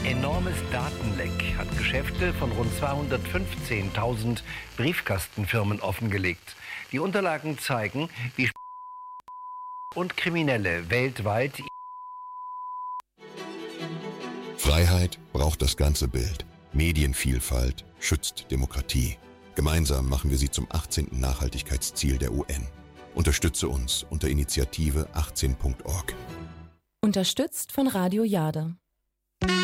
Enormes Datenleck hat Geschäfte von rund 215.000 Briefkastenfirmen offengelegt. Die Unterlagen zeigen, wie und Kriminelle weltweit. Freiheit braucht das ganze Bild. Medienvielfalt schützt Demokratie. Gemeinsam machen wir sie zum 18. Nachhaltigkeitsziel der UN. Unterstütze uns unter Initiative 18.org. Unterstützt von Radio Jade.